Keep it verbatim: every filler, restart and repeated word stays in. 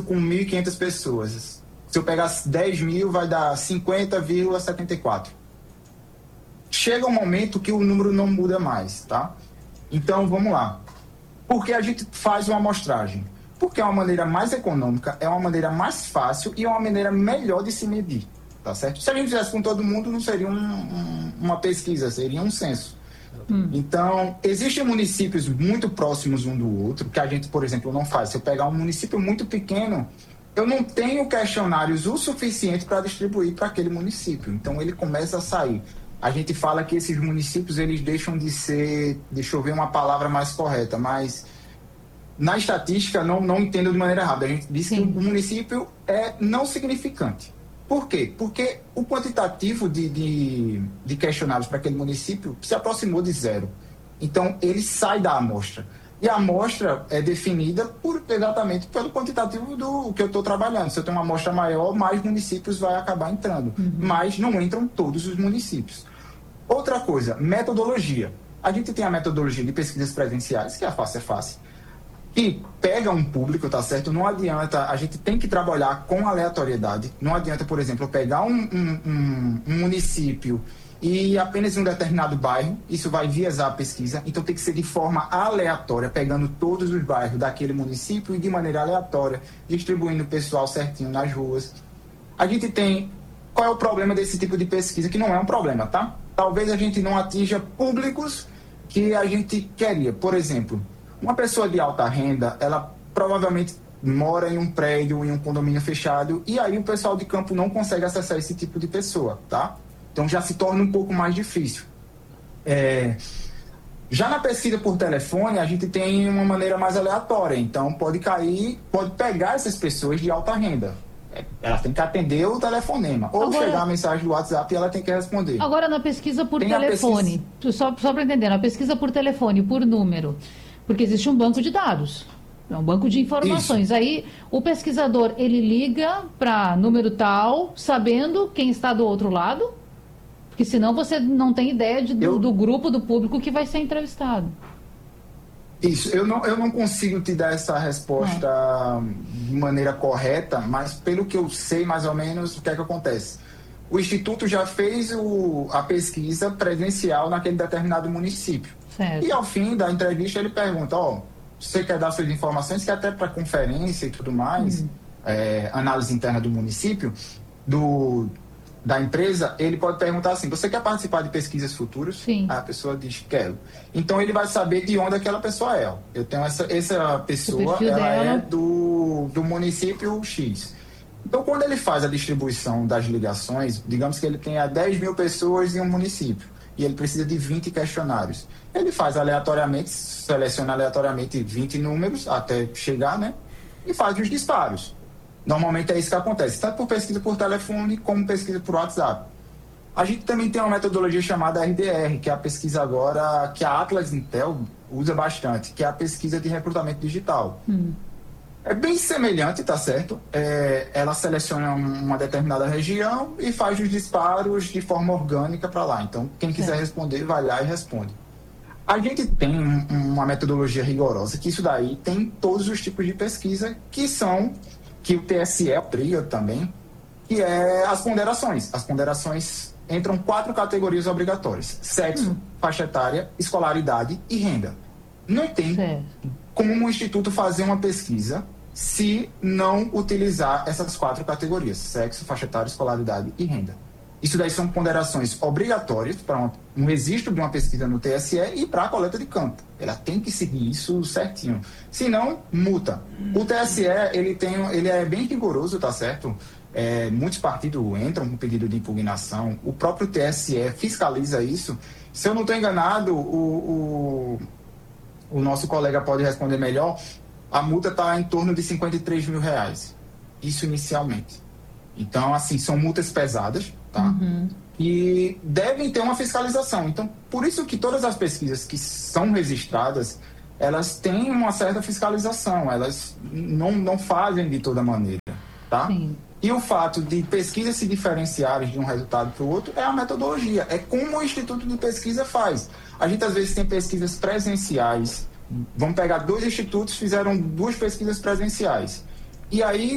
com mil e quinhentas pessoas. Se eu pegar dez mil, vai dar cinquenta vírgula setenta e quatro. Chega um momento que o número não muda mais, tá? Então, vamos lá. Por que a gente faz uma amostragem? Porque é uma maneira mais econômica, é uma maneira mais fácil e é uma maneira melhor de se medir, tá certo? Se a gente fizesse com todo mundo, não seria um, um, uma pesquisa, seria um censo. Hum. Então, existem municípios muito próximos um do outro, que a gente, por exemplo, não faz. Se eu pegar um município muito pequeno, eu não tenho questionários o suficiente para distribuir para aquele município. Então, ele começa a sair. A gente fala que esses municípios, eles deixam de ser, deixa eu ver uma palavra mais correta, mas na estatística, não, não entendo de maneira errada. A gente diz Sim. que o município é não significante. Por quê? Porque o quantitativo de, de, de questionários para aquele município se aproximou de zero. Então, ele sai da amostra. E a amostra é definida por, exatamente pelo quantitativo do que eu estou trabalhando. Se eu tenho uma amostra maior, mais municípios vai acabar entrando. Uhum. Mas não entram todos os municípios. Outra coisa, metodologia. A gente tem a metodologia de pesquisas presenciais, que é a Face a Face, que pega um público, tá certo? Não adianta, a gente tem que trabalhar com aleatoriedade. Não adianta, por exemplo, eu pegar um, um, um, um município e apenas um determinado bairro, isso vai viesar a pesquisa, então tem que ser de forma aleatória, pegando todos os bairros daquele município e de maneira aleatória, distribuindo o pessoal certinho nas ruas. A gente tem... Qual é o problema desse tipo de pesquisa? Que não é um problema, tá? Talvez a gente não atinja públicos que a gente queria. Por exemplo, uma pessoa de alta renda, ela provavelmente mora em um prédio, em um condomínio fechado, e aí o pessoal de campo não consegue acessar esse tipo de pessoa, tá? Então já se torna um pouco mais difícil. É... Já na pesquisa por telefone, a gente tem uma maneira mais aleatória, então pode cair, pode pegar essas pessoas de alta renda. Ela tem que atender o telefonema, ou agora, chegar a mensagem do WhatsApp e ela tem que responder. Agora, na pesquisa por tem telefone, pesquisa... só, só para entender, na pesquisa por telefone, por número, porque existe um banco de dados, é um banco de informações. Isso. Aí o pesquisador, ele liga para número tal, sabendo quem está do outro lado, porque senão você não tem ideia de, do, eu... do grupo, do público que vai ser entrevistado. Isso, eu não, eu não consigo te dar essa resposta é. de maneira correta, mas pelo que eu sei mais ou menos, o que é que acontece? O Instituto já fez o, a pesquisa presencial naquele determinado município. Certo. E ao fim da entrevista ele pergunta, ó, você quer dar suas informações, que até para conferência e tudo mais, hum. é, análise interna do município, do... da empresa, ele pode perguntar assim, você quer participar de pesquisas futuras? Sim. A pessoa diz, quero. Então ele vai saber de onde aquela pessoa é. Eu tenho essa, essa pessoa, ela dela... é do, do município X. Então quando ele faz a distribuição das ligações, digamos que ele tenha dez mil pessoas em um município, e ele precisa de vinte questionários. Ele faz aleatoriamente, seleciona aleatoriamente vinte números, até chegar, né? E faz os disparos. Normalmente é isso que acontece, tanto por pesquisa por telefone como pesquisa por WhatsApp. A gente também tem uma metodologia chamada R D R, que é a pesquisa agora, que a Atlas Intel usa bastante, que é a pesquisa de recrutamento digital. Hum. É bem semelhante, tá certo? É, ela seleciona uma determinada região e faz os disparos de forma orgânica para lá. Então, quem quiser é. responder, vai lá e responde. A gente tem um, uma metodologia rigorosa, que isso daí tem todos os tipos de pesquisa que são... que o T S E abriga também, que é as ponderações. As ponderações entram quatro categorias obrigatórias: sexo, hum. faixa etária, escolaridade e renda. Não tem certo. como um instituto fazer uma pesquisa se não utilizar essas quatro categorias: sexo, faixa etária, escolaridade e renda. Isso daí são ponderações obrigatórias para um registro de uma pesquisa no T S E e para a coleta de campo. Ela tem que seguir isso certinho. Senão, multa. O T S E, ele, tem, ele é bem rigoroso, tá certo? É, muitos partidos entram com pedido de impugnação. O próprio T S E fiscaliza isso. Se eu não estou enganado, o, o, o nosso colega pode responder melhor. A multa está em torno de cinquenta e três mil reais. Isso inicialmente. Então, assim, são multas pesadas, tá? Uhum. E devem ter uma fiscalização. Então, por isso que todas as pesquisas que são registradas, elas têm uma certa fiscalização, elas não, não fazem de toda maneira, tá? Sim. E o fato de pesquisas se diferenciarem de um resultado para o outro é a metodologia, é como o Instituto de Pesquisa faz. A gente, às vezes, tem pesquisas presenciais. Vamos pegar dois institutos, fizeram duas pesquisas presenciais. E aí,